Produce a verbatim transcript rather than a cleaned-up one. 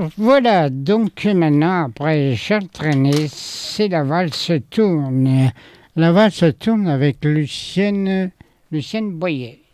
Voilà, donc maintenant, après Charles Trenet, c'est la valse tourne. La valse tourne avec Lucienne, Lucienne Boyer.